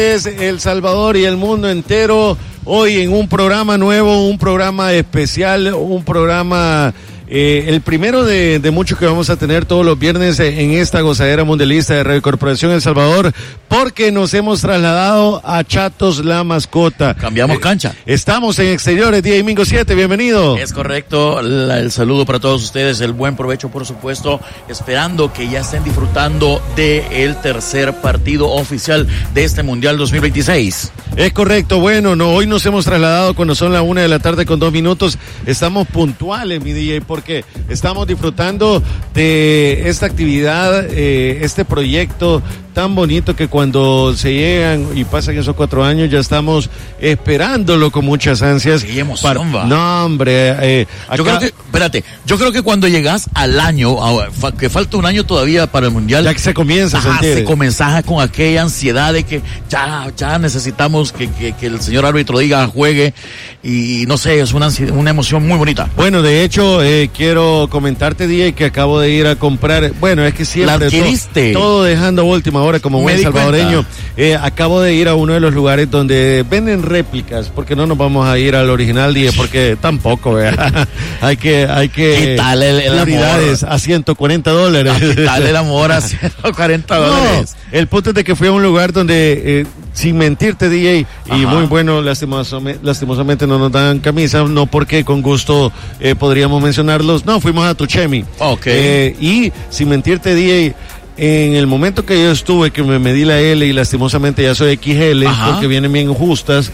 El Salvador y el mundo entero, hoy en un programa nuevo, un programa especial, un programa, el primero de muchos que vamos a tener todos los viernes en esta gozadera mundialista de Radio Corporación El Salvador, porque nos hemos trasladado a Chatos La Mascota. Cambiamos cancha. Estamos en exteriores, día domingo 7, bienvenido. Es correcto, el saludo para todos ustedes, el buen provecho por supuesto, esperando que ya estén disfrutando del tercer partido oficial de este Mundial 2026. Es correcto, bueno, hoy nos hemos trasladado cuando son las 1:02 p.m, estamos puntuales, mi DJ, porque estamos disfrutando de esta actividad, este proyecto tan bonito que cuando se llegan y pasan esos 4 años ya estamos esperándolo con muchas ansias. ¡Qué emoción, va! No, hombre. Yo creo que cuando llegas al año, que falta un año todavía para el Mundial. Ya que se comienza a sentir. Se comienza con aquella ansiedad de que ya necesitamos que el señor árbitro diga juegue y no sé, es una emoción muy bonita. Bueno, de hecho, quiero comentarte, DJ, que acabo de ir a comprar, bueno, es que siempre ¿la adquiriste? Todo dejando a última hora como buen salvadoreño. Acabo de ir a uno de los lugares donde venden réplicas, porque no nos vamos a ir al original, DJ, porque tampoco, ¿verdad? hay que quitarle el prioridades amor a $140. Quitarle el amor a $140. No, el punto es de que fui a un lugar donde, sin mentirte, DJ, y muy bueno, lastimosamente no nos dan camisas, no porque con gusto podríamos mencionarlos, no, fuimos a Tuchemi. Okay. Y sin mentirte, DJ, en el momento que yo estuve, que me medí la L y lastimosamente ya soy XL, porque vienen bien justas.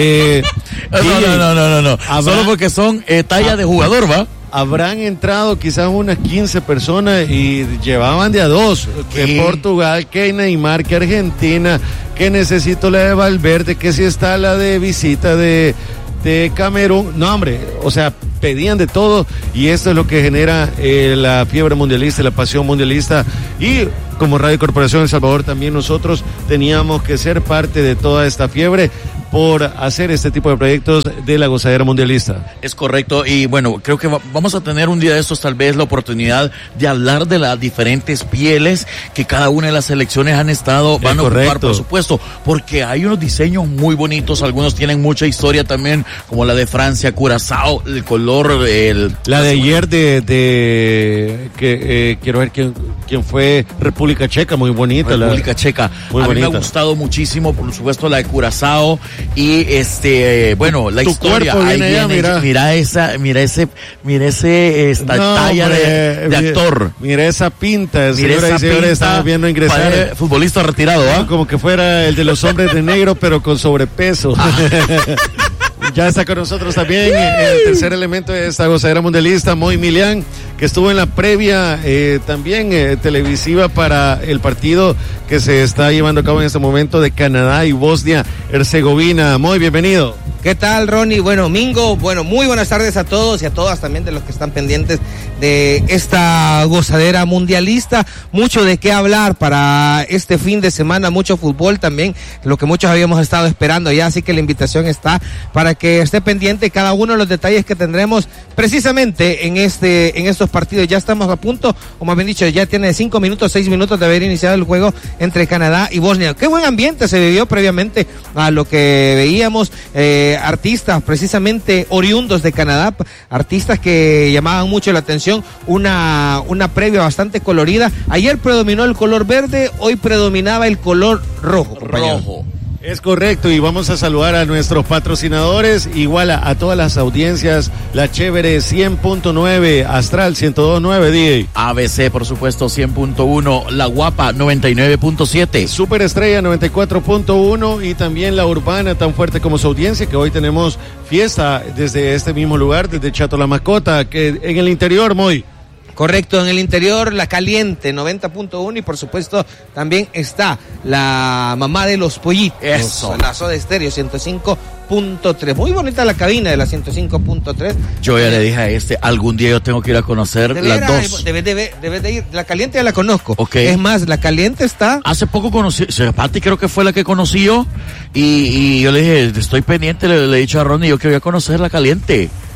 No. Solo porque son talla de jugador, ¿va? Habrán entrado quizás unas 15 personas y llevaban de a 2, que Portugal, que Neymar, que Argentina, que necesito la de Valverde, que si está la de visita de Camerún. No, hombre, o sea, pedían de todo y esto es lo que genera la fiebre mundialista, la pasión mundialista, y como Radio Corporación El Salvador también nosotros teníamos que ser parte de toda esta fiebre por hacer este tipo de proyectos de la gozadera mundialista. Es correcto, y bueno, creo que vamos a tener un día de estos tal vez la oportunidad de hablar de las diferentes pieles que cada una de las selecciones van a ocupar, por supuesto, porque hay unos diseños muy bonitos, algunos tienen mucha historia también, como la de Francia, Curazao, el color, la de ayer quiero ver quién fue, República Checa, muy bonita. República Checa, muy bonita. Mí me ha gustado muchísimo, por supuesto, la de Curazao. Y bueno, la historia, ahí viene, mira esa talla de actor. Mira esa pinta, señoras y señores, estamos viendo ingresar. Futbolista retirado, ¿ah? Como que fuera el de los hombres de negro, pero con sobrepeso. Ya está con nosotros también el tercer elemento de esta gozadera mundialista, Moy Milian, que estuvo en la previa también televisiva para el partido que se está llevando a cabo en este momento de Canadá y Bosnia-Herzegovina. Moy, bienvenido. ¿Qué tal, Ronnie? Bueno, Mingo, muy buenas tardes a todos y a todas también de los que están pendientes de esta gozadera mundialista. Mucho de qué hablar para este fin de semana, mucho fútbol también, lo que muchos habíamos estado esperando ya, así que la invitación está para que esté pendiente cada uno de los detalles que tendremos precisamente en estos partidos. Ya estamos a punto, como habían dicho, ya tiene 6 minutos de haber iniciado el juego entre Canadá y Bosnia. Qué buen ambiente se vivió previamente a lo que veíamos, artistas precisamente oriundos de Canadá, artistas que llamaban mucho la atención, una previa bastante colorida. Ayer predominó el color verde, hoy predominaba el color rojo. Es correcto, y vamos a saludar a nuestros patrocinadores, igual a todas las audiencias, la Chévere 100.9, Astral 102.9, DJ. ABC, por supuesto, 100.1, La Guapa 99.7. Super Estrella 94.1 y también La Urbana, tan fuerte como su audiencia, que hoy tenemos fiesta desde este mismo lugar, desde Chato La Mascota, que en el interior, Moy. Correcto, en el interior La Caliente 90.1 y por supuesto también está la mamá de los pollitos. Eso. La Soda Estéreo 105.3. Muy bonita la cabina de la 105.3. Yo ya le dije a algún día yo tengo que ir a conocer las dos. Debes de ir. La Caliente ya la conozco. Okay. Es más, La Caliente está... Hace poco conocí, Pati creo que fue la que conocí yo y yo le dije, estoy pendiente, le he dicho a Ronnie, yo quiero ir a conocer La Caliente.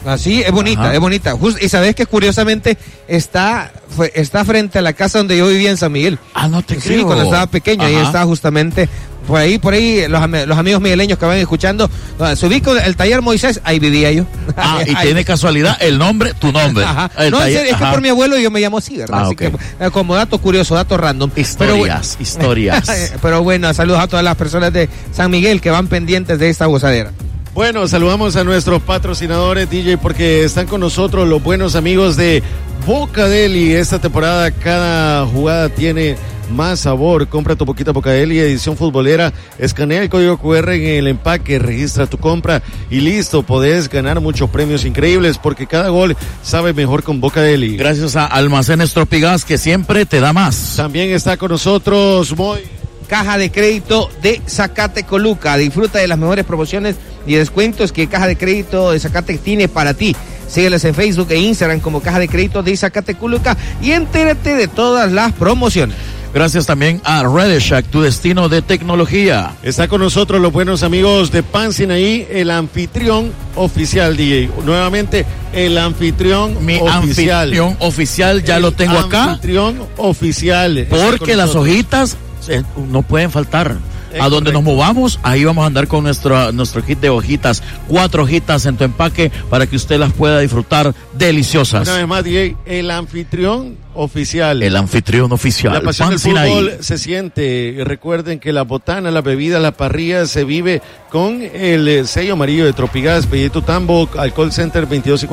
Así, es bonita, ajá, es bonita. Y sabes que curiosamente está frente a la casa donde yo vivía en San Miguel. Ah, no te creo. Sí, cuando estaba pequeño, ajá, ahí estaba justamente por ahí los amigos migueleños que van escuchando, se ubica el taller Moisés, ahí vivía yo. Ah, y tiene casualidad el nombre, tu nombre. Ajá. No, en serio, es que por mi abuelo yo me llamo así, ¿verdad? Así okay, que como dato curioso, dato random. Historias. Pero bueno, saludos a todas las personas de San Miguel que van pendientes de esta gozadera. Bueno, saludamos a nuestros patrocinadores, DJ, porque están con nosotros los buenos amigos de Bocadeli. Esta temporada cada jugada tiene más sabor. Compra tu poquita Bocadeli, edición futbolera. Escanea el código QR en el empaque, registra tu compra y listo. Podés ganar muchos premios increíbles porque cada gol sabe mejor con Bocadeli. Gracias a Almacenes Tropigas, que siempre te da más. También está con nosotros Caja de Crédito de Zacatecoluca. Disfruta de las mejores promociones y descuentos que Caja de Crédito de Zacate tiene para ti. Sígueles en Facebook e Instagram como Caja de Crédito de Zacatecoluca y entérate de todas las promociones. Gracias también a Redeshack, tu destino de tecnología. Está con nosotros los buenos amigos de Pan Sinaí, el anfitrión oficial, DJ. Nuevamente, el anfitrión oficial. Anfitrión oficial, ya lo tengo acá. Anfitrión oficial. Porque las hojitas no pueden faltar. A donde nos movamos, ahí vamos a andar con nuestro kit de hojitas. 4 hojitas en tu empaque para que usted las pueda disfrutar deliciosas. Una vez más, DJ, el anfitrión oficial. El anfitrión oficial. La pasión del fútbol se siente. Recuerden que la botana, la bebida, la parrilla se vive con el sello amarillo de Tropigas, Belleto Tambo, Alcohol Center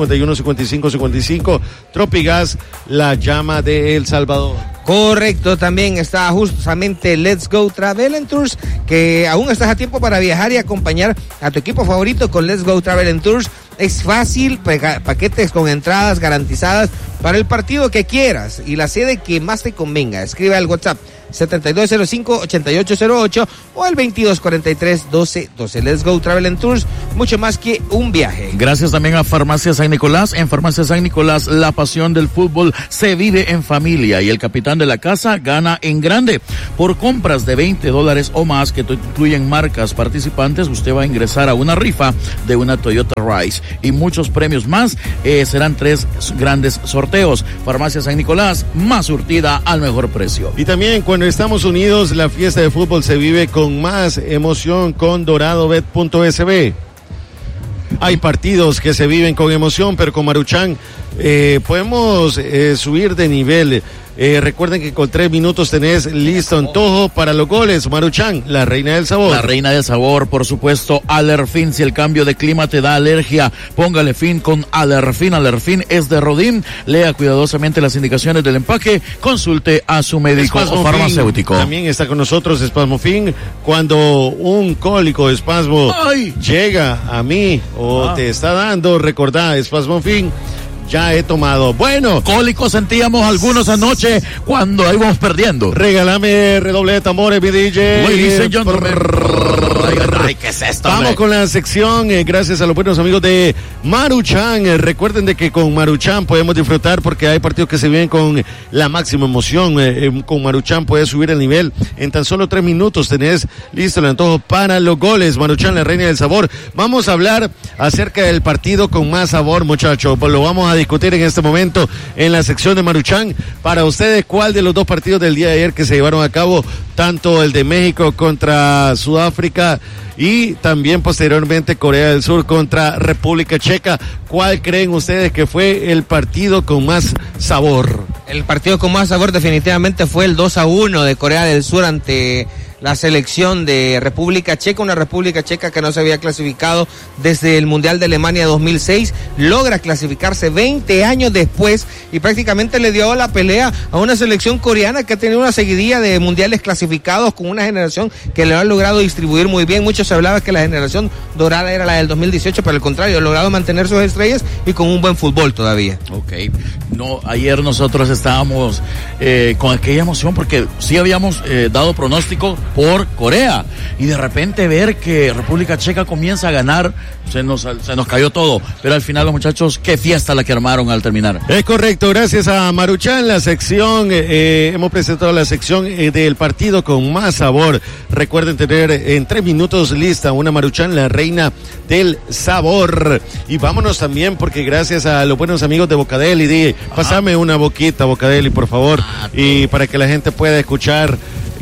2251-5555. Tropigas, la llama de El Salvador. Correcto, también está justamente Let's Go Travel and Tours, que aún estás a tiempo para viajar y acompañar a tu equipo favorito con Let's Go Travel and Tours. Es fácil, paquetes con entradas garantizadas para el partido que quieras y la sede que más te convenga. Escribe al WhatsApp 7205-8808 o al 2243-1212. Let's Go Travel and Tours, mucho más que un viaje. Gracias también a Farmacia San Nicolás. En Farmacia San Nicolás, la pasión del fútbol se vive en familia y el capitán de la casa gana en grande. Por compras de $20 o más que incluyen marcas participantes, usted va a ingresar a una rifa de una Toyota Rise y muchos premios más. Serán 3 grandes sorteos. Farmacia San Nicolás, más surtida al mejor precio. Y también cuando estamos unidos, la fiesta de fútbol se vive con más emoción con doradobet.sb. Hay partidos que se viven con emoción, pero con Maruchan podemos subir de nivel. Recuerden que con 3 minutos tenés listo antojo para los goles. Maruchan, la reina del sabor. La reina del sabor, por supuesto. Alerfin, si el cambio de clima te da alergia, póngale fin con Alerfin. Alerfin es de Rodin. Lea cuidadosamente las indicaciones del empaque. Consulte a su médico o farmacéutico. También está con nosotros Espasmofin. Cuando un cólico espasmo llega a mí o te está dando, recordá, Espasmofin. Ya he tomado. Bueno, cólicos sentíamos algunos anoche cuando íbamos perdiendo. Regálame redoble de tambores, mi DJ. Ladies and gentlemen. Ay, ¿qué es esto? Vamos con la sección, gracias a los buenos amigos de Maruchan. Recuerden de que con Maruchan podemos disfrutar porque hay partidos que se viven con la máxima emoción. Con Maruchan puedes subir el nivel. En tan solo 3 minutos tenés listo el antojo para los goles. Maruchan, la reina del sabor. Vamos a hablar acerca del partido con más sabor, muchachos. Pues lo vamos a discutir en este momento en la sección de Maruchan. Para ustedes, ¿cuál de los 2 partidos del día de ayer que se llevaron a cabo, tanto el de México contra Sudáfrica y también posteriormente Corea del Sur contra República Checa, cuál creen ustedes que fue el partido con más sabor? El partido con más sabor definitivamente fue el 2-1 de Corea del Sur ante la selección de República Checa, una República Checa que no se había clasificado desde el Mundial de Alemania 2006, logra clasificarse 20 años después y prácticamente le dio la pelea a una selección coreana que ha tenido una seguidilla de mundiales clasificados con una generación que le ha logrado distribuir muy bien. Muchos se hablaba que la generación dorada era la del 2018, pero al contrario, ha logrado mantener sus estrellas y con un buen fútbol todavía. Ok, no, ayer nosotros estábamos con aquella emoción porque sí habíamos dado pronóstico por Corea. Y de repente ver que República Checa comienza a ganar, se nos cayó todo. Pero al final los muchachos, qué fiesta la que armaron al terminar. Es correcto, gracias a Maruchan, la sección, hemos presentado la sección del partido con más sabor. Recuerden tener en 3 minutos lista una Maruchan, la reina del sabor. Y vámonos también, porque gracias a los buenos amigos de Bocadeli, DJ, pásame una boquita, Bocadeli, por favor, y para que la gente pueda escuchar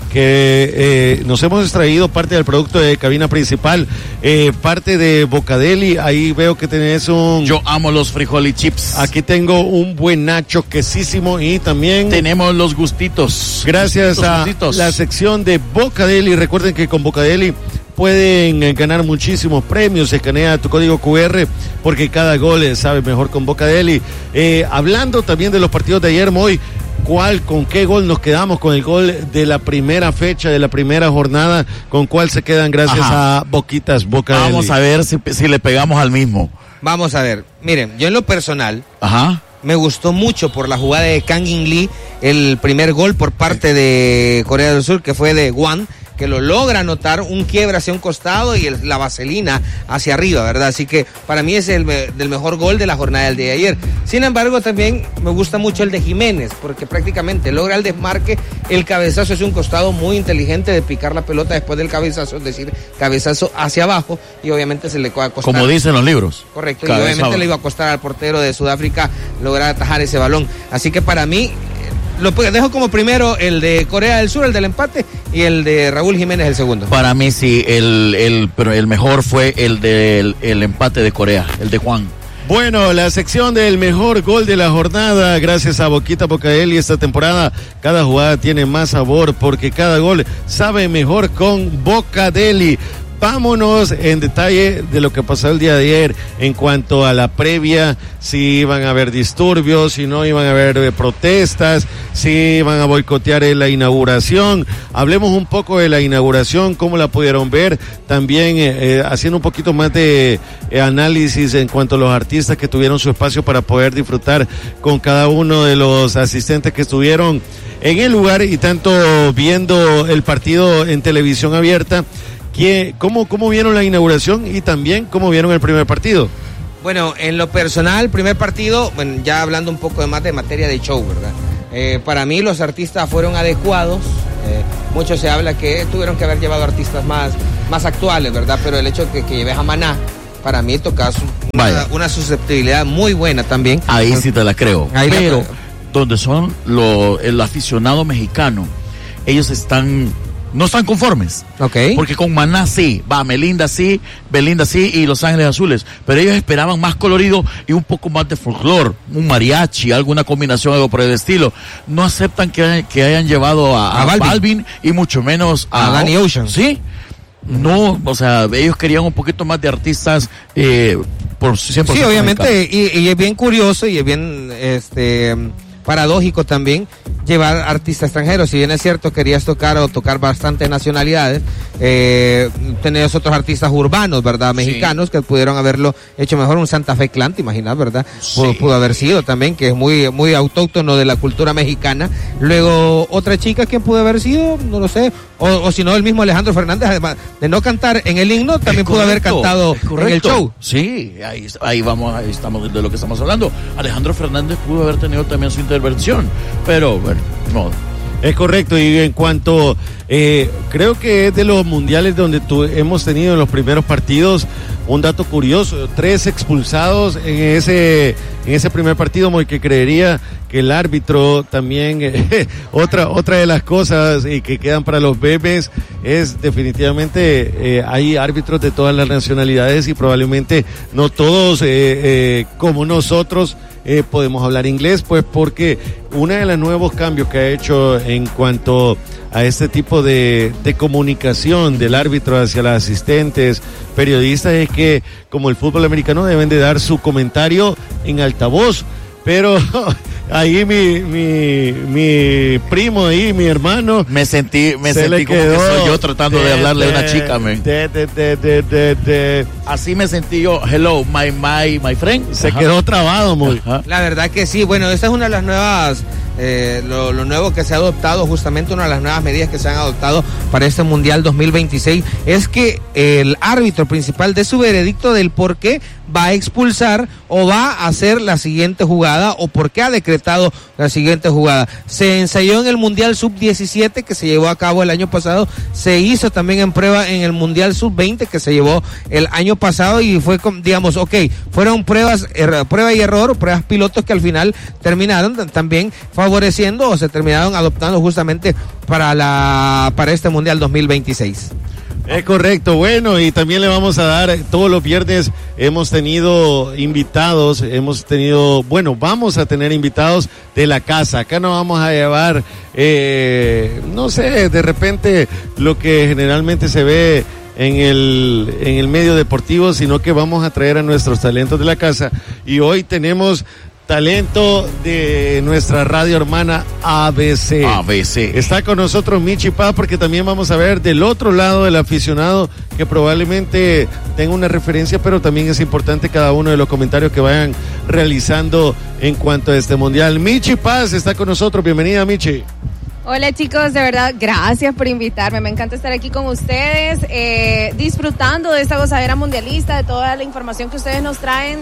que nos hemos extraído parte del producto de cabina principal, parte de Bocadeli. Ahí veo que tenés un... Yo amo los frijoli chips. Aquí tengo un buen nacho quesísimo y también... tenemos los gustitos. Gracias a la sección de Bocadeli. Recuerden que con Bocadeli pueden ganar muchísimos premios. Escanea tu código QR porque cada gol sabe mejor con Bocadeli. Hablando también de los partidos de ayer, Moy, ¿con qué gol nos quedamos? Con el gol de la primera fecha, de la primera jornada, ¿con cuál se quedan gracias a Boquitas Bocadeli? Vamos a ver si le pegamos al mismo. Vamos a ver, miren, yo en lo personal me gustó mucho por la jugada de Kang In Lee, el primer gol por parte de Corea del Sur, que fue de Wang, que lo logra anotar, un quiebre hacia un costado y la vaselina hacia arriba, ¿verdad? Así que para mí es del mejor gol de la jornada del día de ayer. Sin embargo, también me gusta mucho el de Jiménez, porque prácticamente logra el desmarque, el cabezazo es un costado muy inteligente de picar la pelota después del cabezazo, es decir, cabezazo hacia abajo, y obviamente se le va a costar. Como dicen los libros. Correcto, y obviamente le iba a costar al portero de Sudáfrica lograr atajar ese balón. Así que para mí, lo dejo como primero el de Corea del Sur, el del empate, y el de Raúl Jiménez el segundo. Para mí sí, pero el mejor fue el del empate de Corea, el de Juan. Bueno, la sección del mejor gol de la jornada, gracias a Boquita Bocadeli. Esta temporada cada jugada tiene más sabor porque cada gol sabe mejor con Bocadeli. Vámonos en detalle de lo que pasó el día de ayer en cuanto a la previa, si iban a haber disturbios, si no iban a haber protestas, si iban a boicotear la inauguración. Hablemos un poco de la inauguración, cómo la pudieron ver, también haciendo un poquito más de análisis en cuanto a los artistas que tuvieron su espacio para poder disfrutar con cada uno de los asistentes que estuvieron en el lugar y tanto viendo el partido en televisión abierta. ¿Cómo vieron la inauguración y también cómo vieron el primer partido? Bueno, en lo personal, primer partido, bueno, ya hablando un poco más de materia de show, ¿verdad? Para mí los artistas fueron adecuados. Mucho se habla que tuvieron que haber llevado artistas más actuales, ¿verdad? Pero el hecho de que lleves a Maná, para mí tocas una susceptibilidad muy buena también. Ahí sí te la creo. Pero donde son el aficionado mexicano, ellos no están conformes. Porque con Maná sí, Melinda sí, Belinda sí y Los Ángeles Azules. Pero ellos esperaban más colorido y un poco más de folclore, un mariachi, alguna combinación, algo por el estilo. No aceptan que hayan llevado a Balvin y mucho menos a Danny Ocean. Sí. No, o sea, ellos querían un poquito más de artistas por 100%. Sí, obviamente, y es bien curioso y es bien paradójico también llevar artistas extranjeros. Si bien es cierto, querías tocar bastantes nacionalidades, tenías otros artistas urbanos, ¿verdad? Mexicanos, que pudieron haberlo hecho mejor. Un Santa Fe Clan, ¿te imaginas, verdad? Sí. Pudo haber sido también, que es muy, muy autóctono de la cultura mexicana. Luego, otra chica, ¿quién pudo haber sido? No lo sé. O si no, el mismo Alejandro Fernández, además de no cantar en el himno, también pudo haber cantado en el show. Sí, ahí estamos de lo que estamos hablando. Alejandro Fernández pudo haber tenido también su intervención, pero bueno, no. Es correcto, y en cuanto, creo que es de los mundiales donde hemos tenido en los primeros partidos, un dato curioso, 3 expulsados en ese primer partido, muy que creería que el árbitro también, otra de las cosas y que quedan para los bebés es definitivamente, hay árbitros de todas las nacionalidades y probablemente no todos como nosotros podemos hablar inglés, pues porque uno de los nuevos cambios que ha hecho en cuanto a este tipo de comunicación del árbitro hacia los asistentes, periodistas, es que como el fútbol americano deben de dar su comentario en altavoz, pero ahí mi primo ahí, mi hermano, me sentí como que soy yo tratando de hablarle a una chica, así me sentí yo. Hello, my friend. Se quedó trabado muy. La verdad que sí. Bueno, esta es una de las nuevas lo nuevo que se ha adoptado, justamente una de las nuevas medidas que se han adoptado para este Mundial 2026, es que el árbitro principal dé su veredicto del por qué va a expulsar o va a hacer la siguiente jugada o por qué ha decretado la siguiente jugada. Se ensayó en el Mundial Sub-17 que se llevó a cabo el año pasado, se hizo también en prueba en el Mundial Sub-20 que se llevó el año pasado y fue, digamos, fueron prueba y error, pruebas pilotos que al final terminaron también favoreciendo o se terminaron adoptando justamente para este Mundial 2026. Es correcto, bueno, y también le vamos a dar, todos los viernes hemos tenido invitados, vamos a tener invitados de la casa. Acá no vamos a llevar, no sé, de repente lo que generalmente se ve en el medio deportivo, sino que vamos a traer a nuestros talentos de la casa. Y hoy tenemos talento de nuestra radio hermana ABC. Está con nosotros Michi Paz, porque también vamos a ver del otro lado del aficionado que probablemente tenga una referencia, pero también es importante cada uno de los comentarios que vayan realizando en cuanto a este mundial. Michi Paz está con nosotros, bienvenida Michi. Hola chicos, de verdad, gracias por invitarme, me encanta estar aquí con ustedes, disfrutando de esta gozadera mundialista, de toda la información que ustedes nos traen,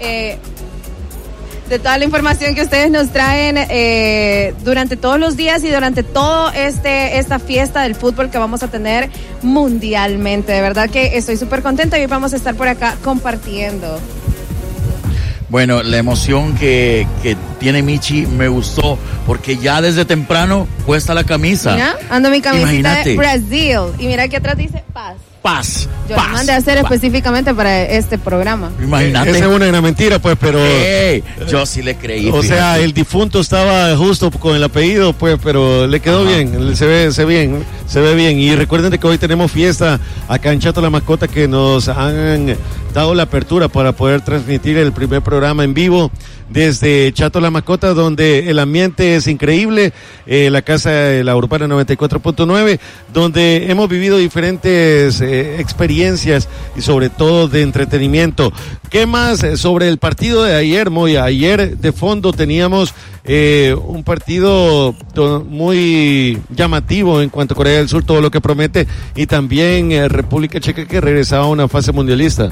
durante todos los días y durante todo esta fiesta del fútbol que vamos a tener mundialmente. De verdad que estoy súper contenta y hoy vamos a estar por acá compartiendo. Bueno, la emoción que tiene Michi me gustó, porque ya desde temprano puesta la camisa. Mira, ando mi camiseta. Imagínate. De Brasil y mira que atrás dice Paz. Yo Paz, lo mandé a hacer específicamente para este programa. Imagínate. Esa es una gran mentira, pues, pero... yo sí le creí. O sea, el difunto estaba justo con el apellido, pues, pero le quedó bien, se ve bien. Y recuerden que hoy tenemos fiesta acá en Chato La Mascota, que nos han dado la apertura para poder transmitir el primer programa en vivo desde Chato La Mascota, donde el ambiente es increíble, la casa de la Urbana 94.9, donde hemos vivido diferentes experiencias y sobre todo de entretenimiento. ¿Qué más sobre el partido de ayer, Moya? Ayer de fondo teníamos un partido muy llamativo en cuanto a Corea del Sur, todo lo que promete, y también República Checa, que regresaba a una fase mundialista.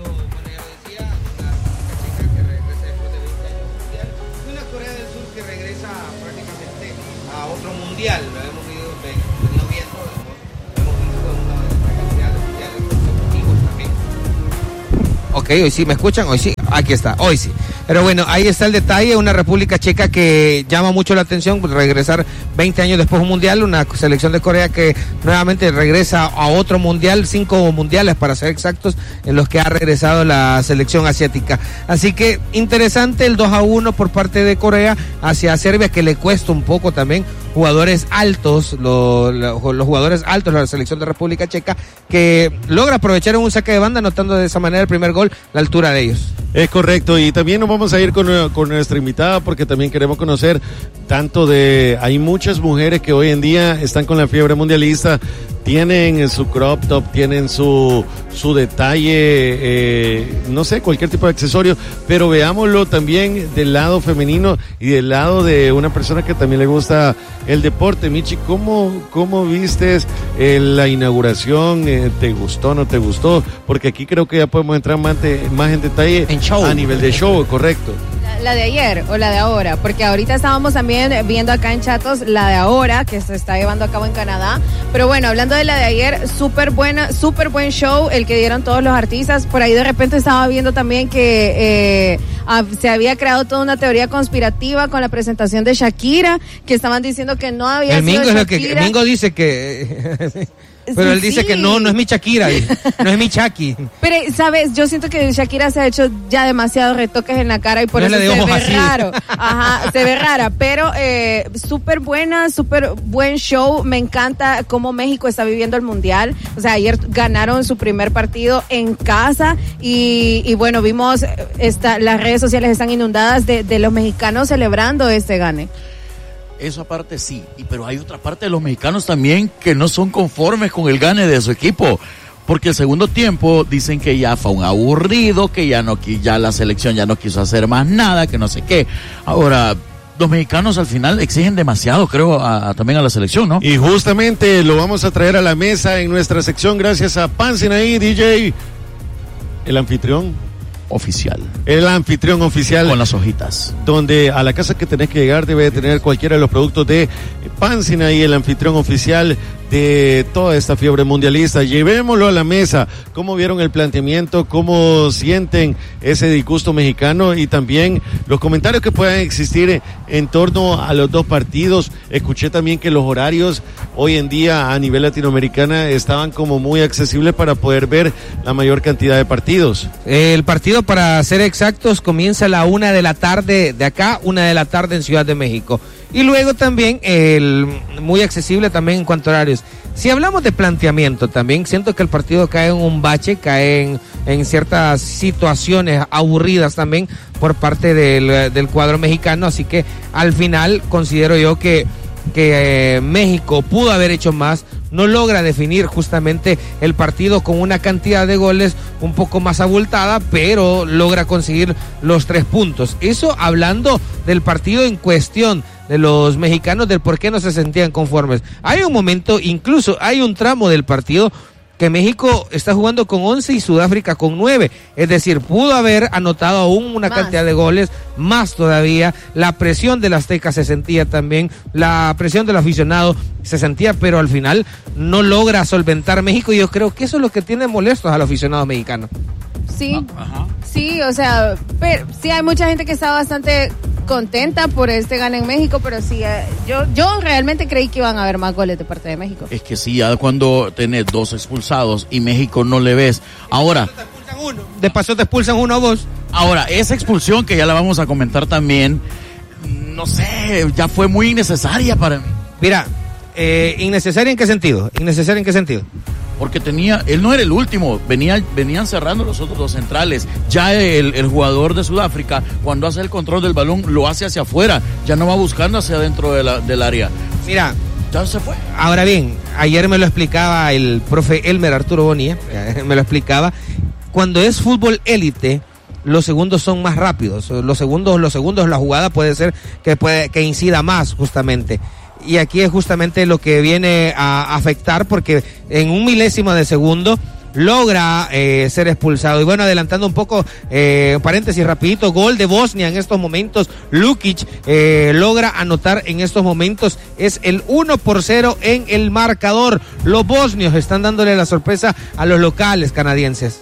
Ok, hoy sí, ¿me escuchan? Hoy sí, aquí está, hoy sí. Pero bueno, ahí está el detalle, una República Checa que llama mucho la atención, regresar 20 años después de un mundial, una selección de Corea que nuevamente regresa a otro mundial, 5 mundiales para ser exactos, en los que ha regresado la selección asiática. Así que interesante el 2-1 por parte de Corea hacia Serbia, que le cuesta un poco también, jugadores altos, los jugadores altos de la selección de República Checa, que logra aprovechar en un saque de banda, anotando de esa manera el primer gol, la altura de ellos. Es correcto, y también nos vamos a ir con nuestra invitada, porque también queremos conocer hay muchas mujeres que hoy en día están con la fiebre mundialista, tienen su crop top, tienen su detalle, no sé, cualquier tipo de accesorio, pero veámoslo también del lado femenino y del lado de una persona que también le gusta el deporte. Michi, ¿cómo vistes la inauguración? ¿Te gustó, no te gustó? Porque aquí creo que ya podemos entrar más en detalle en show, a nivel de show, correcto. ¿La de ayer o la de ahora? Porque ahorita estábamos también viendo acá en Chatos la de ahora, que se está llevando a cabo en Canadá. Pero bueno, hablando de la de ayer, súper buen show el que dieron todos los artistas. Por ahí de repente estaba viendo también que se había creado toda una teoría conspirativa con la presentación de Shakira, que estaban diciendo que no había sido Shakira. El Mingo dice que... Pero él dice que no es mi Shakira, no es mi Shaki. Pero, ¿sabes? Yo siento que Shakira se ha hecho ya demasiados retoques en la cara y por eso se ve raro. Ajá, se ve rara, pero súper buen show. Me encanta cómo México está viviendo el Mundial. O sea, ayer ganaron su primer partido en casa y bueno, vimos las redes sociales están inundadas de los mexicanos celebrando este gane. Eso aparte sí, pero hay otra parte de los mexicanos también que no son conformes con el gane de su equipo, porque el segundo tiempo dicen que ya fue un aburrido, que ya la selección ya no quiso hacer más nada, que no sé qué. Ahora, los mexicanos al final exigen demasiado, creo, también a la selección, ¿no? Y justamente lo vamos a traer a la mesa en nuestra sección gracias a Pan Sinaí, DJ, el anfitrión oficial. El anfitrión oficial. Con las hojitas. Donde a la casa que tenés que llegar debe tener cualquiera de los productos de Pan Sinaí, el anfitrión oficial de toda esta fiebre mundialista. Llevémoslo a la mesa. ¿Cómo vieron el planteamiento? ¿Cómo sienten ese disgusto mexicano? Y también los comentarios que puedan existir en torno a los dos partidos. Escuché también que los horarios hoy en día a nivel latinoamericana estaban como muy accesibles para poder ver la mayor cantidad de partidos. El partido, para ser exactos, comienza a la 1 de la tarde de acá, 1 de la tarde en Ciudad de México. Y luego también muy accesible también en cuanto a horarios. Si hablamos de planteamiento también, siento que el partido cae en un bache, cae en ciertas situaciones aburridas también por parte del cuadro mexicano, así que al final considero yo que México pudo haber hecho más, no logra definir justamente el partido con una cantidad de goles un poco más abultada, pero logra conseguir los 3 puntos. Eso hablando del partido en cuestión, de los mexicanos, del por qué no se sentían conformes. Hay un momento, incluso hay un tramo del partido que México está jugando con 11 y Sudáfrica con 9, es decir, pudo haber anotado aún una cantidad de goles, más todavía. La presión del Azteca se sentía también, la presión del aficionado se sentía, pero al final no logra solventar México, y yo creo que eso es lo que tiene molestos al aficionado mexicano. Sí, sí, o sea, pero sí hay mucha gente que está bastante contenta por este gane en México, pero sí, yo realmente creí que iban a haber más goles de parte de México. Es que sí, ya cuando tenés 2 expulsados y México no le ves. Ahora, de paso te expulsan uno a vos. Ahora, esa expulsión que ya la vamos a comentar también, no sé, ya fue muy innecesaria para mí. Mira, ¿innecesaria en qué sentido? ¿Innecesaria en qué sentido? Porque él no era el último, venían cerrando los otros 2 centrales. Ya el jugador de Sudáfrica, cuando hace el control del balón, lo hace hacia afuera, ya no va buscando hacia adentro del área. Mira, ya se fue. Ahora bien, ayer me lo explicaba el profe Elmer Arturo Bonilla, me lo explicaba, cuando es fútbol élite, los segundos son más rápidos, los segundos la jugada puede ser que incida más justamente. Y aquí es justamente lo que viene a afectar, porque en un milésimo de segundo logra ser expulsado. Y bueno, adelantando un poco, paréntesis rapidito, gol de Bosnia en estos momentos. Lukic logra anotar en estos momentos, es el 1-0 en el marcador. Los bosnios están dándole la sorpresa a los locales canadienses.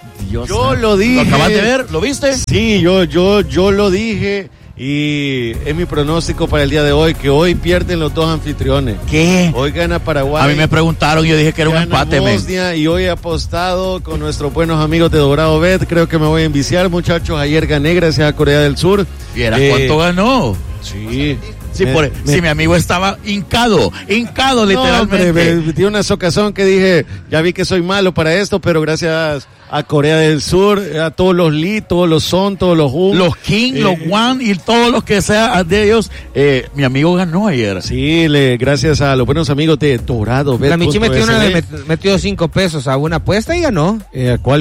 Yo lo dije. ¿Lo acabas de ver? ¿Lo viste? Sí, yo lo dije. Y es mi pronóstico para el día de hoy, que hoy pierden los 2 anfitriones. ¿Qué? Hoy gana Paraguay. A mí me preguntaron, yo dije que era un empate. Bosnia, y hoy he apostado con nuestros buenos amigos de Dorado Bet. Creo que me voy a enviciar, muchachos. Ayer gané gracias a Corea del Sur. ¿Vieras cuánto ganó? Sí. Sí, si mi amigo estaba hincado literalmente. Me metí una socazón que dije, ya vi que soy malo para esto, pero gracias a Corea del Sur, a todos los Lee, todos los Son, todos los Hun, los King, los Wan y todos los que sean de ellos, mi amigo ganó ayer. Sí, gracias a los buenos amigos de Dorado. La Michi metió 5 pesos a una apuesta y ganó. ¿Cuál?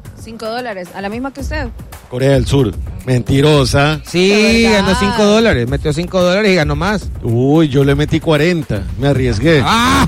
$5, a la misma que usted. Corea del Sur, mentirosa. Sí, ganó $5, metió $5 y ganó más. Uy, yo le metí 40, me arriesgué.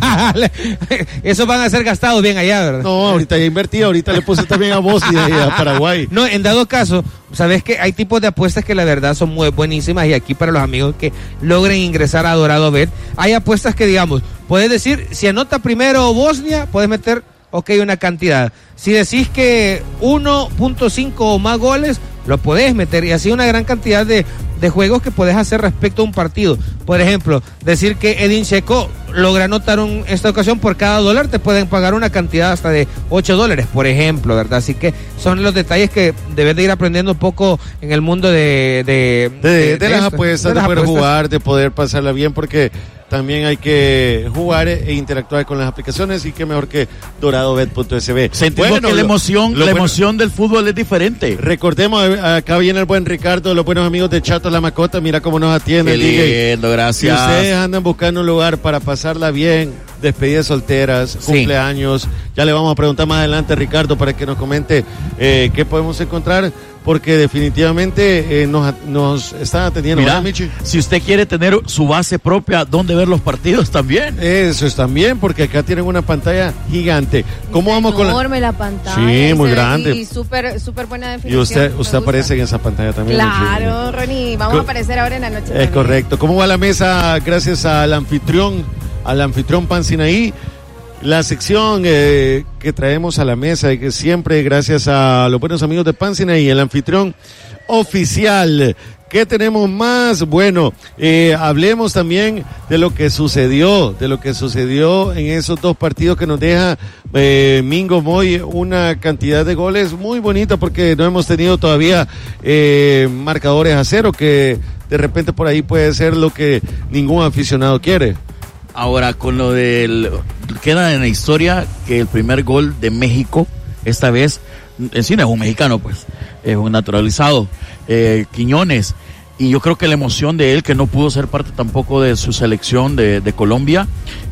Esos van a ser gastados bien allá, ¿verdad? No, ahorita ya invertí, ahorita le puse también a Bosnia y a Paraguay. No, en dado caso, sabes que hay tipos de apuestas que la verdad son muy buenísimas, y aquí para los amigos que logren ingresar a Dorado Bet, hay apuestas que, digamos, puedes decir, si anota primero Bosnia, puedes meter una cantidad. Si decís que 1.5 o más goles, lo podés meter, y así una gran cantidad de juegos que podés hacer respecto a un partido. Por ejemplo, decir que Edin Dzeko logra anotar esta ocasión, por cada $1 te pueden pagar una cantidad hasta de $8, por ejemplo, ¿verdad? Así que son los detalles que debes de ir aprendiendo un poco en el mundo de las apuestas, de poder jugar, de poder pasarla bien, porque también hay que jugar e interactuar con las aplicaciones, y qué mejor que doradobet.sb. Sentimos que la emoción del fútbol es diferente. Recordemos, acá viene el buen Ricardo, los buenos amigos de Chato La Macota, mira cómo nos atienden. Qué lindo, gracias. Si ustedes andan buscando un lugar para pasarla bien, despedidas solteras, cumpleaños. Ya le vamos a preguntar más adelante a Ricardo para que nos comente qué podemos encontrar, porque definitivamente nos están atendiendo. Mira, si usted quiere tener su base propia, ¿dónde ver los partidos también? Eso es también, porque acá tienen una pantalla gigante. ¿Cómo vamos con la pantalla? Sí, muy grande. Y súper buena definición. Y usted aparece en esa pantalla también. Claro, Ronnie, vamos a aparecer ahora en la noche. Es correcto. ¿Cómo va la mesa? Gracias al anfitrión Pan Sinaí. La sección que traemos a la mesa y que siempre gracias a los buenos amigos de Pan Sinaí, el anfitrión oficial. ¿Qué tenemos más? Bueno, hablemos también de lo que sucedió en esos dos partidos que nos deja Mingo Moy, una cantidad de goles muy bonita, porque no hemos tenido todavía marcadores a cero, que de repente por ahí puede ser lo que ningún aficionado quiere. Ahora, con lo queda en la historia que el primer gol de México, esta vez, en sí no es un mexicano, pues, es un naturalizado, Quiñones, y yo creo que la emoción de él, que no pudo ser parte tampoco de su selección de Colombia,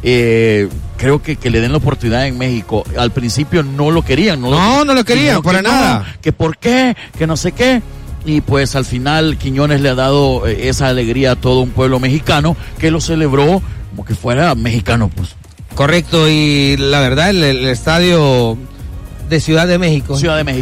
creo que le den la oportunidad en México. Al principio no lo querían. No lo querían, para nada. Que por qué, que no sé qué. Y pues al final Quiñones le ha dado esa alegría a todo un pueblo mexicano que lo celebró como que fuera mexicano, pues. Correcto, y la verdad el estadio de Ciudad de México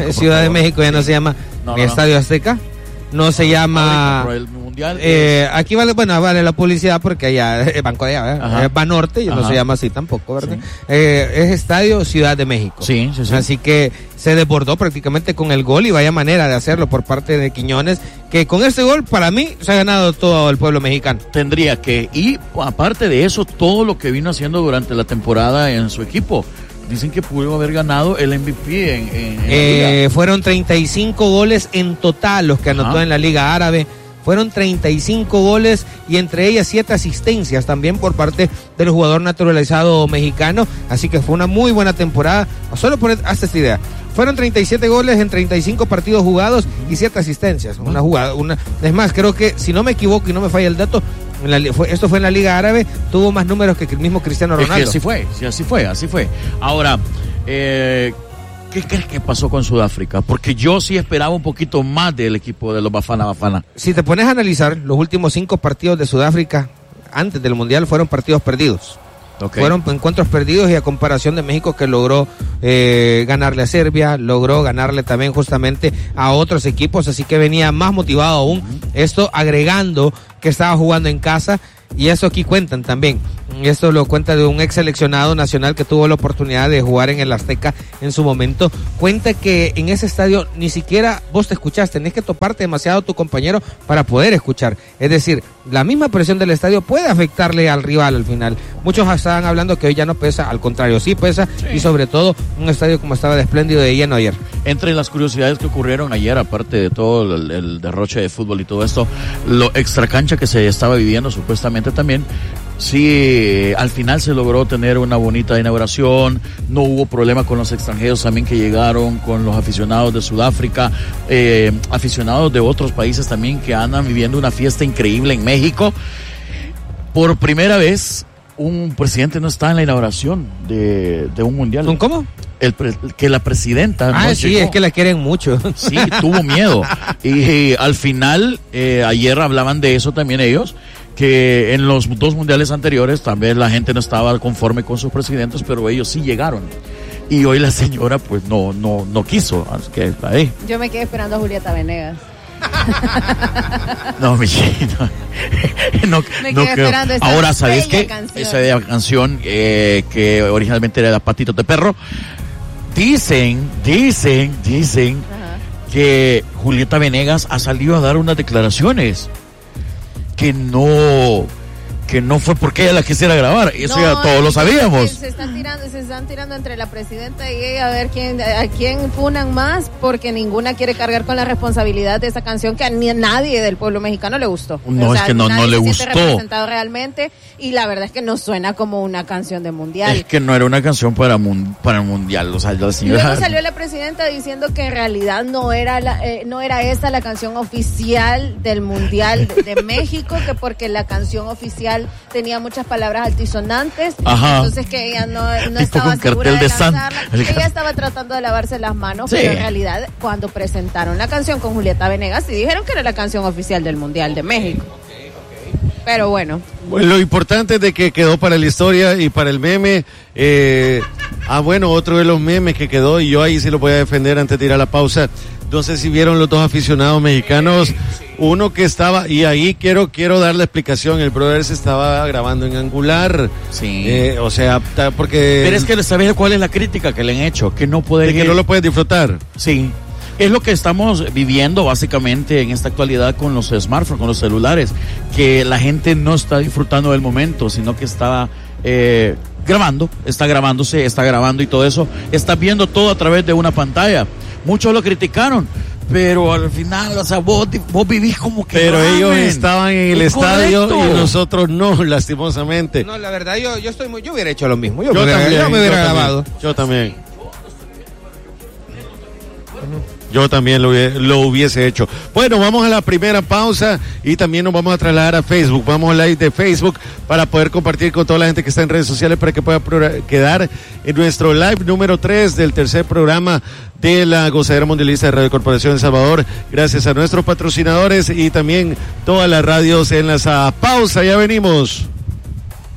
ya no se llama Estadio Azteca, no se llama el mundial, aquí vale la publicidad porque allá es Banco de allá, Banorte, y no se llama así tampoco, ¿verdad? Sí. Es Estadio Ciudad de México. Sí. Así que se desbordó prácticamente con el gol, y vaya manera de hacerlo por parte de Quiñones, que con este gol para mí se ha ganado todo el pueblo mexicano. Tendría que, y aparte de eso, todo lo que vino haciendo durante la temporada en su equipo. Dicen que pudo haber ganado el MVP en la Liga. Fueron 35 goles en total los que anotó en la Liga Árabe. Fueron 35 goles y entre ellas 7 asistencias también por parte del jugador naturalizado mexicano. Así que fue una muy buena temporada. Solo hazte esta idea. Fueron 37 goles en 35 partidos jugados y 7 asistencias. Es más, creo que, si no me equivoco y no me falla el dato, esto fue en la Liga Árabe, tuvo más números que el mismo Cristiano Ronaldo. Así fue. Ahora, ¿qué crees que pasó con Sudáfrica? Porque yo sí esperaba un poquito más del equipo de los Bafana. Si te pones a analizar, los últimos 5 partidos de Sudáfrica antes del Mundial fueron partidos perdidos. Okay. Fueron encuentros perdidos, y a comparación de México, que logró ganarle a Serbia, logró ganarle también justamente a otros equipos, así que venía más motivado aún. Esto agregando que estaba jugando en casa, y eso aquí cuentan también. Esto lo cuenta de un ex seleccionado nacional que tuvo la oportunidad de jugar en el Azteca en su momento. Cuenta que en ese estadio ni siquiera vos te escuchás, tenés que toparte demasiado a tu compañero para poder escuchar. Es decir, la misma presión del estadio puede afectarle al rival al final. Muchos estaban hablando que hoy ya no pesa, al contrario, sí pesa, y sobre todo un estadio como estaba de espléndido de lleno ayer. Entre las curiosidades que ocurrieron ayer, aparte de todo el derroche de fútbol y todo esto, lo extracancha que se estaba viviendo supuestamente también, sí, al final se logró tener una bonita inauguración, no hubo problema con los extranjeros también que llegaron, con los aficionados de Sudáfrica, aficionados de otros países también que andan viviendo una fiesta increíble en México. Por primera vez, un presidente no está en la inauguración de un mundial. ¿Cómo? Que la presidenta no sí, llegó. Es que la quieren mucho. Sí, tuvo miedo. Y al final, ayer hablaban de eso también ellos, que en los 2 mundiales anteriores también la gente no estaba conforme con sus presidentes, pero ellos sí llegaron. Y hoy la señora pues no quiso. Así que ahí. Yo me quedé esperando a Julieta Venegas. No, me quedé esperando. Ahora, ¿sabes qué? Esa bella canción que originalmente era Patitos de Perro. Dicen que Julieta Venegas ha salido a dar unas declaraciones que no fue porque ella la quisiera grabar, eso ya todos lo sabíamos. Se están tirando entre la presidenta y ella a ver a quién funan más, porque ninguna quiere cargar con la responsabilidad de esa canción que a nadie del pueblo mexicano le gustó. No, es que no le gustó. Representado realmente, y la verdad es que no suena como una canción de mundial. Es que no era una canción para el mundial, o sea, la señora... Luego salió la presidenta diciendo que en realidad no era esa la canción oficial del mundial de México, que porque la canción oficial Mundial tenía muchas palabras altisonantes, Ajá. entonces que ella no estaba segura de lanzarla. Ella estaba tratando de lavarse las manos, sí. Pero en realidad cuando presentaron la canción con Julieta Venegas, sí dijeron que era la canción oficial del Mundial de México. Pero bueno. Lo importante es de que quedó para la historia y para el meme. Bueno, otro de los memes que quedó, y yo ahí sí lo voy a defender antes de ir a la pausa. No sé si vieron los dos aficionados mexicanos. Uno que estaba, y ahí quiero dar la explicación, el brother se estaba grabando en angular. Sí. O sea, porque... Pero es que ¿sabes cuál es la crítica que le han hecho? Que no puede... De que no lo puedes disfrutar. Sí. Es lo que estamos viviendo básicamente en esta actualidad con los smartphones, con los celulares, que la gente no está disfrutando del momento, sino que está grabando y todo eso, está viendo todo a través de una pantalla. Muchos lo criticaron, pero al final, o sea, vos vivís como que... Pero ellos estaban en el estadio y nosotros no, lastimosamente. No, la verdad, yo hubiera hecho lo mismo. Yo me hubiera grabado. Yo también. Yo también lo hubiese hecho. Bueno, vamos a la primera pausa y también nos vamos a trasladar a Facebook. Vamos al live de Facebook para poder compartir con toda la gente que está en redes sociales para que pueda quedar en nuestro live número 3 del tercer programa de la Gozadera Mundialista de Radio Corporación de El Salvador. Gracias a nuestros patrocinadores y también todas las radios enlazadas. Pausa, ya venimos.